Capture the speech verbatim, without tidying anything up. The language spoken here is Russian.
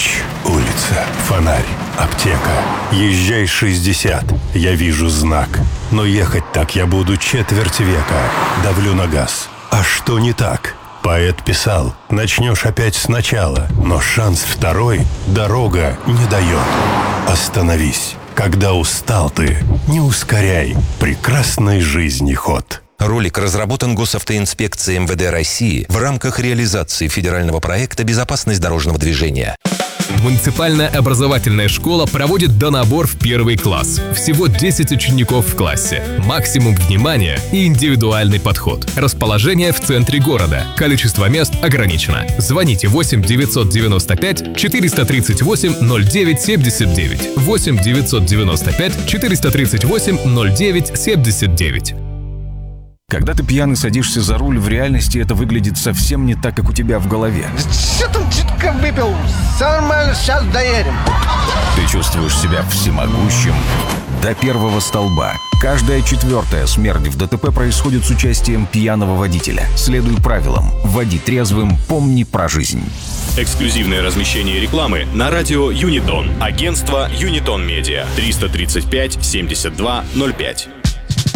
Ночь, улица, фонарь, аптека. Езжай шестьдесят, я вижу знак. Но ехать так я буду четверть века. Давлю на газ. А что не так? Поэт писал, начнешь опять сначала, но шанс второй дорога не дает. Остановись, когда устал ты, не ускоряй прекрасной жизни ход. Ролик разработан Госавтоинспекцией эм вэ дэ России в рамках реализации федерального проекта «Безопасность дорожного движения». Муниципальная образовательная школа проводит донабор в первый класс. Всего десять учеников в классе. Максимум внимания и индивидуальный подход. Расположение в центре города. Количество мест ограничено. Звоните восемь девятьсот девяносто пять четыреста тридцать восемь ноль девять семьдесят девять. восемь девятьсот девяносто пять четыреста тридцать восемь ноль девять семьдесят девять. Когда ты пьяный садишься за руль, в реальности это выглядит совсем не так, как у тебя в голове. Что там чутка выпил? Все нормально, сейчас доедем. Ты чувствуешь себя всемогущим до первого столба. Каждая четвертая смерть в дэ тэ пэ происходит с участием пьяного водителя. Следуй правилам. Води трезвым, помни про жизнь. Эксклюзивное размещение рекламы на радио Юнитон. Агентство Юнитон Медиа. триста тридцать пять семьдесят два ноль пять.